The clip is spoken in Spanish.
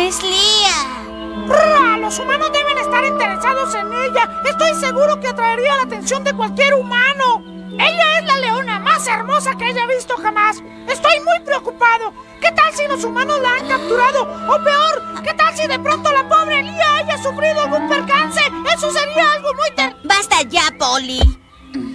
es Lía. Los humanos deben estar interesados en ella. Estoy seguro que atraería la atención de cualquier humano. Ella es la leona más hermosa que haya visto jamás. Estoy muy preocupado. ¿Qué tal si los humanos la han capturado? O peor, ¿qué tal si de pronto la pobre Lía haya sufrido algún percance? Eso sería algo muy ¡Basta ya, Polly!